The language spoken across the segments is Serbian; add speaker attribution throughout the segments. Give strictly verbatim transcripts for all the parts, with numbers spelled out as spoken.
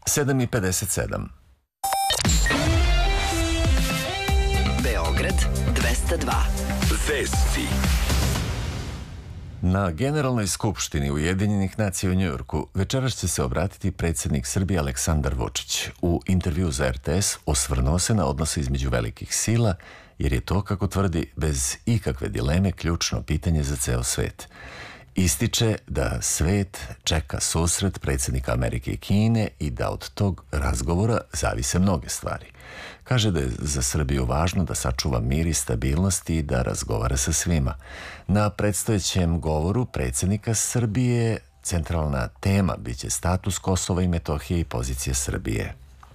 Speaker 1: sedam i pedeset sedam.
Speaker 2: Beograd dvesta dva. Vesti.
Speaker 1: Na Generalnoj skupštini Ujedinjenih nacija u Njujorku večeras će se obratiti predsjednik Srbije Aleksandar Vučić. U intervju za R T S osvrnuo se na odnose između velikih sila, jer je to, kako tvrdi, bez ikakve dileme ključno pitanje za ceo svet. Ističe da svet čeka susret predsjednika Amerike i Kine i da od tog razgovora zavise mnoge stvari. Kaže da je za Srbiju važno da sačuva mir i stabilnost i da razgovara sa svima. Na predstojećem govoru predsjednika Srbije centralna tema biće status Kosova i Metohije i pozicija Srbije.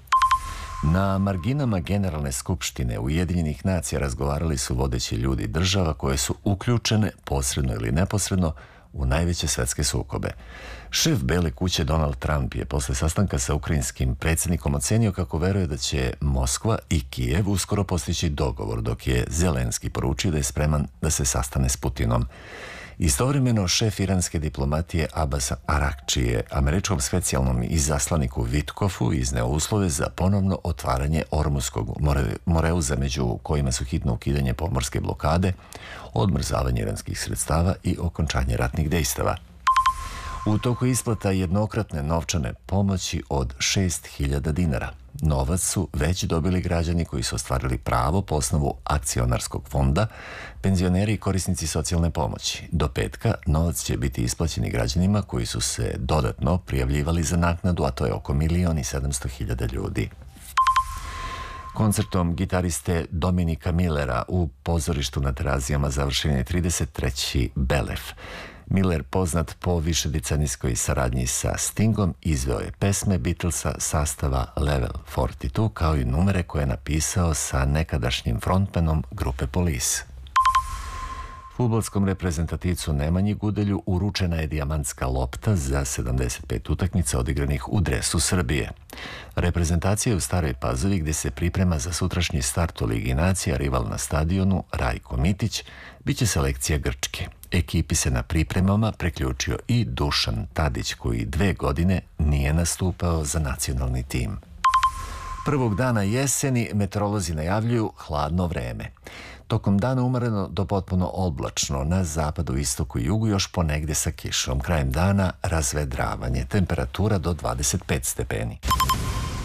Speaker 1: Na marginama Generalne skupštine Ujedinjenih nacija razgovarali su vodeći ljudi država koje su uključene, posredno ili neposredno, u najveće svetske sukobe. Šef Bele kuće Donald Trump je posle sastanka sa ukrajinskim predsjednikom ocenio kako veruje da će Moskva i Kijev uskoro postići dogovor, dok je Zelenski poručio da je spreman da se sastane s Putinom. Istovremeno, šef iranske diplomatije Abbas Arakči je američkom specijalnom izaslaniku Vitkofu izneo uslove za ponovno otvaranje Ormuskog moreuza, među kojima su hitno ukidanje pomorske blokade, odmrzavanje iranskih sredstava i okončanje ratnih dejstava. U toku isplata jednokratne novčane pomoći od šest hiljada dinara. Novac su već dobili građani koji su ostvarili pravo po osnovu akcionarskog fonda, penzioneri i korisnici socijalne pomoći. Do petka novac će biti isplaćen i građanima koji su se dodatno prijavljivali za naknadu, a to je oko milion i sedamsto hiljada ljudi. Koncertom gitariste Dominika Millera u pozorištu na Terazijama završen je trideset treći Belef. Miller, poznat po višedecenijskoj saradnji sa Stingom, izveo je pesme Beatlesa sastava Level četrdeset dva, kao i numere koje je napisao sa nekadašnjim frontmanom grupe Police. Fudbalskom reprezentativcu Nemanji Gudelju uručena je dijamantska lopta za sedamdeset pet utakmica odigranih u dresu Srbije. Reprezentacija je u Staroj Pazovi, gdje se priprema za sutrašnji start u Ligi nacija, rival na stadionu Rajko Mitić, biće selekcija Grčke. Ekipi se na pripremama priključio i Dušan Tadić, koji dve godine nije nastupao za nacionalni tim. Prvog dana jeseni meteorolozi najavljuju hladno vreme. Tokom dana umereno do potpuno oblačno, na zapadu, istoku i jugu još ponegdje sa kišom. Krajem dana razvedravanje, temperatura do dvadeset pet stepeni.